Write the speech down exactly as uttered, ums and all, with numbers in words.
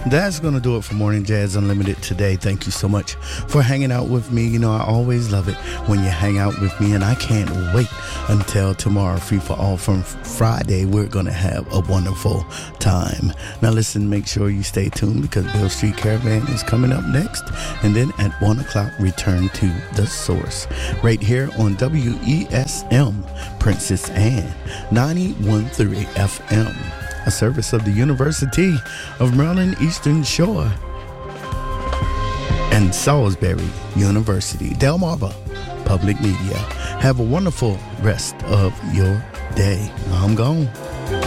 That's going to do it for Morning Jazz Unlimited today. Thank you so much for hanging out with me. You know, I always love it when you hang out with me, and I can't wait until tomorrow. Free for All from Friday. We're going to have a wonderful time. Now, listen, make sure you stay tuned because Bill Street Caravan is coming up next. And then at one o'clock, return to The Source right here on W E S M, Princess Anne, ninety-one point three F M. A service of the University of Maryland Eastern Shore and Salisbury University. Delmarva Public Media. Have a wonderful rest of your day. I'm gone.